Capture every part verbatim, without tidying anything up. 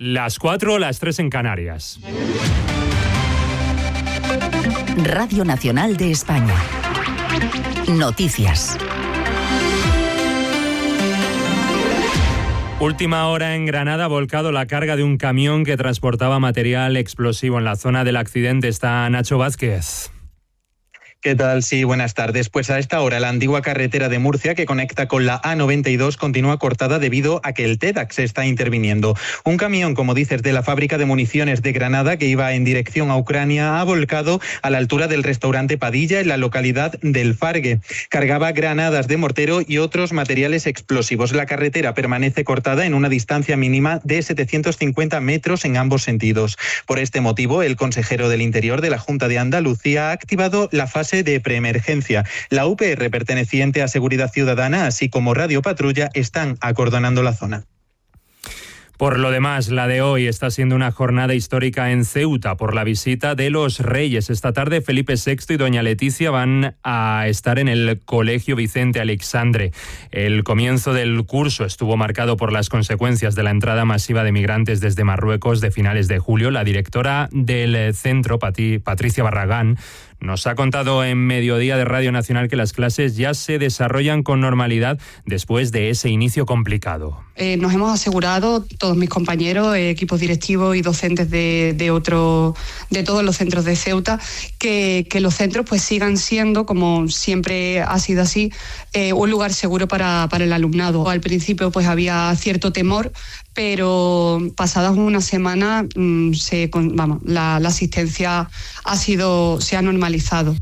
Las cuatro, las tres en Canarias. Radio Nacional de España. Noticias. Última hora en Granada, ha volcado la carga de un camión que transportaba material explosivo. En la zona del accidente está Nacho Vázquez. ¿Qué tal? Sí, buenas tardes. Pues a esta hora la antigua carretera de Murcia que conecta con la A noventa y dos continúa cortada debido a que el TEDx está interviniendo. Un camión, como dices, de la fábrica de municiones de Granada que iba en dirección a Ucrania ha volcado a la altura del restaurante Padilla en la localidad del Fargue. Cargaba granadas de mortero y otros materiales explosivos. La carretera permanece cortada en una distancia mínima de setecientos cincuenta metros en ambos sentidos. Por este motivo, el consejero del Interior de la Junta de Andalucía ha activado la fase de preemergencia. La U P R perteneciente a Seguridad Ciudadana, así como Radio Patrulla, están acordonando la zona. Por lo demás, la de hoy está siendo una jornada histórica en Ceuta por la visita de los Reyes. Esta tarde Felipe sexto y doña Leticia van a estar en el Colegio Vicente Aleixandre. El comienzo del curso estuvo marcado por las consecuencias de la entrada masiva de migrantes desde Marruecos de finales de julio. La directora del centro, Pati, Patricia Barragán, nos ha contado en Mediodía de Radio Nacional que las clases ya se desarrollan con normalidad después de ese inicio complicado. Eh, nos hemos asegurado, todos mis compañeros, eh, equipos directivos y docentes de, de, otro, de todos los centros de Ceuta, que, que los centros pues sigan siendo, como siempre ha sido así, eh, un lugar seguro para, para el alumnado. Al principio pues había cierto temor, pero pasadas una semana mmm, se, vamos, la, la asistencia ha sido, se ha normalizado.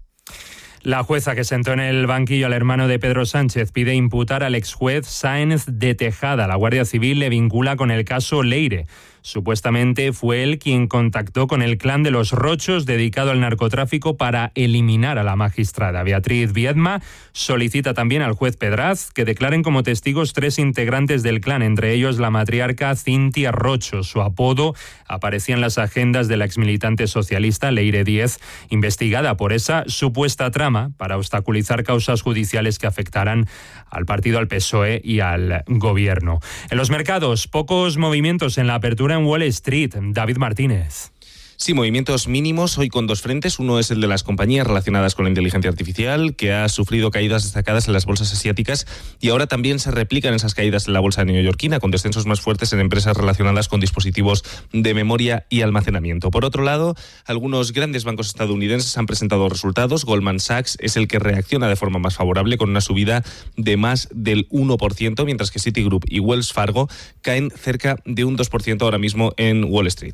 La jueza que sentó en el banquillo al hermano de Pedro Sánchez pide imputar al exjuez Sáenz de Tejada. La Guardia Civil le vincula con el caso Leire. Supuestamente fue él quien contactó con el clan de los Rochos dedicado al narcotráfico para eliminar a la magistrada. Beatriz Viedma solicita también al juez Pedraz que declaren como testigos tres integrantes del clan, entre ellos la matriarca Cintia Rocho. Su apodo aparecía en las agendas de la exmilitante socialista Leire Díez, investigada por esa supuesta trama para obstaculizar causas judiciales que afectaran al partido, al P S O E y al gobierno. En los mercados, pocos movimientos en la apertura en Wall Street. David Martínez. Sí, movimientos mínimos hoy con dos frentes. Uno es el de las compañías relacionadas con la inteligencia artificial, que ha sufrido caídas destacadas en las bolsas asiáticas y ahora también se replican esas caídas en la bolsa neoyorquina, con descensos más fuertes en empresas relacionadas con dispositivos de memoria y almacenamiento. Por otro lado, algunos grandes bancos estadounidenses han presentado resultados. Goldman Sachs es el que reacciona de forma más favorable, con una subida de más del uno por ciento, mientras que Citigroup y Wells Fargo caen cerca de un dos por ciento ahora mismo en Wall Street.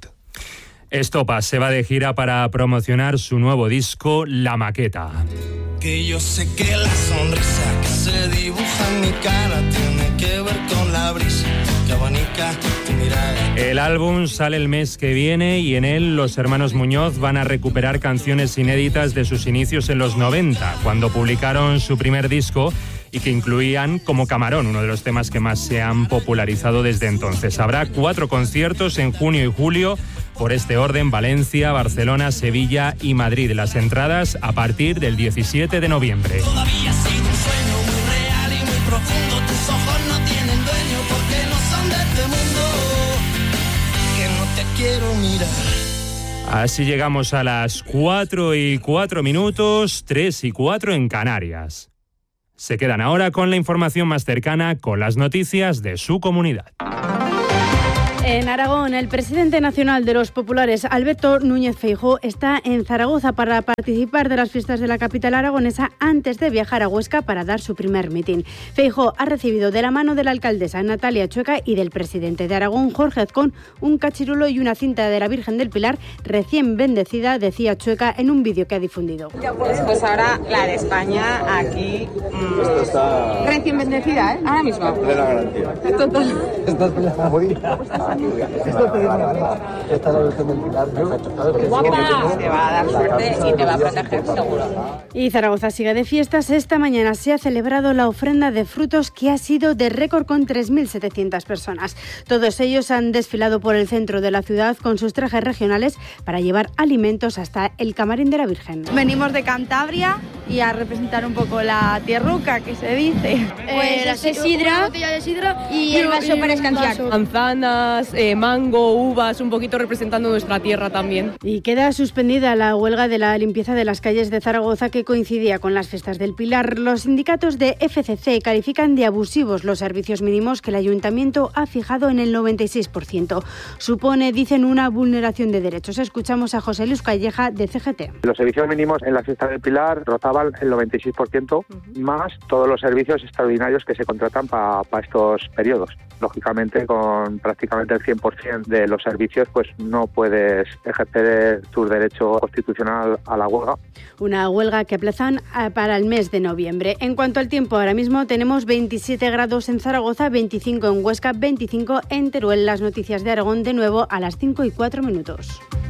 Estopa se va de gira para promocionar su nuevo disco, La Maqueta. Que yo sé que la sonrisa que se dibuja en mi cara tiene que ver con la brisa que abanica tu mirada. El álbum sale el mes que viene y en él los hermanos Muñoz van a recuperar canciones inéditas de sus inicios en los noventa, cuando publicaron su primer disco, y que incluían Como Camarón, uno de los temas que más se han popularizado desde entonces. Habrá cuatro conciertos en junio y julio, por este orden: Valencia, Barcelona, Sevilla y Madrid. Las entradas a partir del diecisiete de noviembre. Todavía ha sido un sueño muy real y muy profundo. Tus ojos no tienen dueño porque no son de este mundo. Que no te quiero mirar. Así llegamos a las cuatro y cuatro minutos, tres y cuatro en Canarias. Se quedan ahora con la información más cercana, con las noticias de su comunidad. En Aragón, el presidente nacional de los populares, Alberto Núñez Feijóo, está en Zaragoza para participar de las fiestas de la capital aragonesa antes de viajar a Huesca para dar su primer mitin. Feijóo ha recibido de la mano de la alcaldesa Natalia Chueca y del presidente de Aragón, Jorge Azcón, un cachirulo y una cinta de la Virgen del Pilar recién bendecida, decía Chueca en un vídeo que ha difundido. Pues ahora la de España aquí mmm, recién bendecida, ¿eh? Ahora mismo. De la garantía. Total. Estás muy Esto te esta la versión del Pilar, guapa. Te va a dar suerte y te va a proteger seguro. Y Zaragoza sigue de fiestas. Esta mañana se ha celebrado la ofrenda de frutos, que ha sido de récord con tres mil setecientas personas. Todos ellos han desfilado por el centro de la ciudad con sus trajes regionales para llevar alimentos hasta el Camarín de la Virgen. Venimos de Cantabria y a representar un poco la tierruca que se dice. Pues la sidra, una botella de sidra y el vaso para escanciar. Manzanas, eh, mango, uvas, un poquito representando nuestra tierra también. Y queda suspendida la huelga de la limpieza de las calles de Zaragoza que coincidía con las fiestas del Pilar. Los sindicatos de F C C califican de abusivos los servicios mínimos que el ayuntamiento ha fijado en el noventa y seis por ciento. Supone, dicen, una vulneración de derechos. Escuchamos a José Luis Calleja de C G T. Los servicios mínimos en la fiesta del Pilar rozaban el noventa y seis por ciento, uh-huh. más todos los servicios extraordinarios que se contratan para pa estos periodos. Lógicamente, con prácticamente el cien por ciento de los servicios, pues no puedes ejercer tu derecho constitucional a la huelga. Una huelga que aplazan para el mes de noviembre. En cuanto al tiempo, ahora mismo tenemos veintisiete grados en Zaragoza, veinticinco en Huesca, veinticinco en Teruel. Las noticias de Aragón de nuevo a las cinco y cuatro minutos.